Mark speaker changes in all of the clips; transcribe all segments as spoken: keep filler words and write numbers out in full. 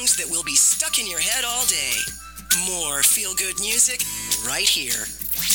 Speaker 1: songs that will be stuck in your head all day. More feel-good music right here.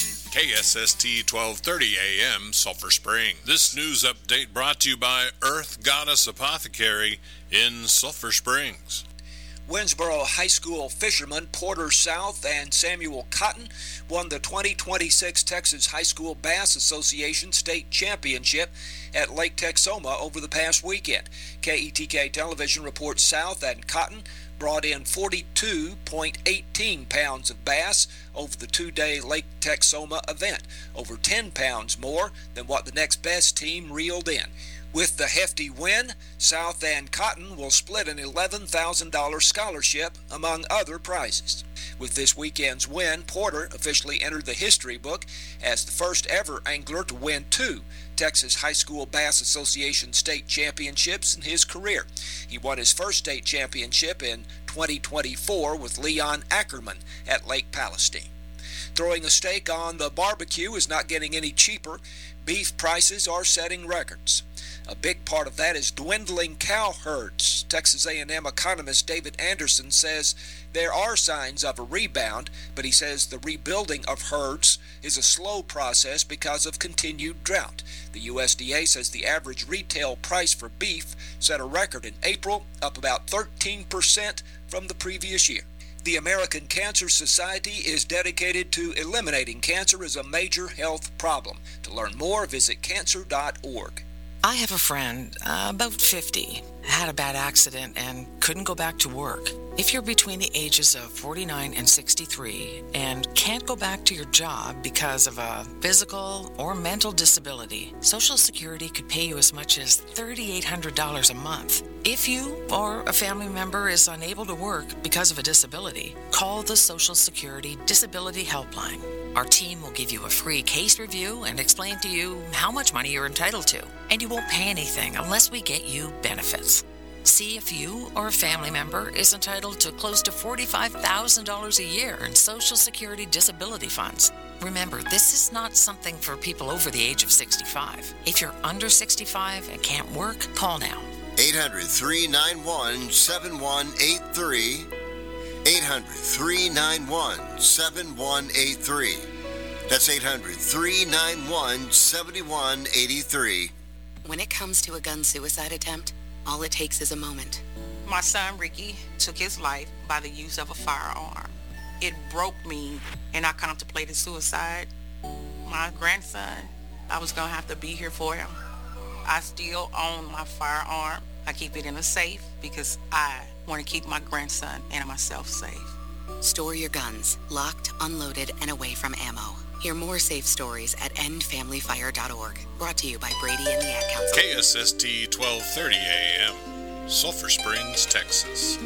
Speaker 2: K S S T twelve thirty A M, Sulphur Springs. This news update brought to you by Earth Goddess Apothecary in Sulphur Springs.
Speaker 3: Winnsboro High School fishermen Porter South and Samuel Cotton won the twenty twenty-six Texas High School Bass Association State Championship at Lake Texoma over the past weekend. K E T K Television reports South and Cotton brought in forty-two point one eight pounds of bass over the two-day Lake Texoma event, over ten pounds more than what the next best team reeled in. With the hefty win, South and Cotton will split an eleven thousand dollars scholarship among other prizes. With this weekend's win, Porter officially entered the history book as the first ever angler to win two Texas High School Bass Association state championships in his career. He won his first state championship in twenty twenty-four with Leon Ackerman at Lake Palestine. Throwing a steak on the barbecue is not getting any cheaper. Beef prices are setting records. A big part of that is dwindling cow herds. Texas A and M economist David Anderson says there are signs of a rebound, but he says the rebuilding of herds is a slow process because of continued drought. The U S D A says the average retail price for beef set a record in April, up about thirteen percent from the previous year. The American Cancer Society is dedicated to eliminating cancer as a major health problem. To learn more, visit cancer dot org.
Speaker 4: I have a friend, uh, about fifty, had a bad accident and couldn't go back to work. If you're between the ages of forty-nine and sixty-three and can't go back to your job because of a physical or mental disability, Social Security could pay you as much as three thousand eight hundred dollars a month. If you or a family member is unable to work because of a disability, call the Social Security Disability Helpline. Our team will give you a free case review and explain to you how much money you're entitled to, and you won't pay anything unless we get you benefits. See if you or a family member is entitled to close to forty-five thousand dollars a year in Social Security disability funds. Remember, this is not something for people over the age of sixty-five. If you're under sixty-five and can't work, call now.
Speaker 5: eight hundred, three nine one, seven one eight three. eight hundred, three nine one, seven one eight three. That's eight hundred, three nine one, seven one eight three.
Speaker 6: When it comes to a gun suicide attempt, all it takes is a moment.
Speaker 7: My son Ricky took his life by the use of a firearm. It broke me, and I contemplated suicide. My grandson, I was going to have to be here for him. I still own my firearm. I keep it in a safe because I want to keep my grandson and myself safe.
Speaker 6: Store your guns, locked, unloaded, and away from ammo. Hear more safe stories at end family fire dot org. Brought to you by Brady and the Ad Council.
Speaker 2: K S S T twelve thirty A M, Sulphur Springs, Texas.